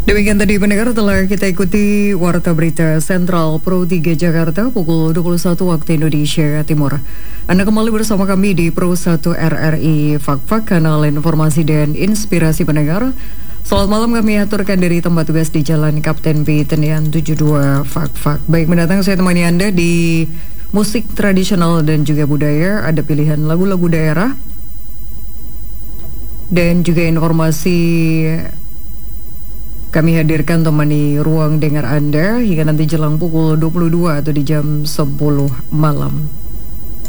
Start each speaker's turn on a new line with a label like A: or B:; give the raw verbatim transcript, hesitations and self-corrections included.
A: Demikian tadi pendengar telah kita ikuti Warta Berita Sentral Pro tiga Jakarta pukul dua puluh satu waktu Indonesia Timur. Anda kembali bersama kami di Pro satu R R I Fak-Fak, kanal informasi dan inspirasi pendengar. Selamat malam, kami aturkan dari tempat tugas di Jalan Kapten B Tendian tujuh puluh dua Fak-Fak. Baik, mendatang saya temani Anda di musik tradisional dan juga budaya. Ada pilihan lagu-lagu daerah dan juga informasi kami hadirkan temani ruang dengar Anda hingga nanti jelang pukul dua puluh dua atau di jam sepuluh malam.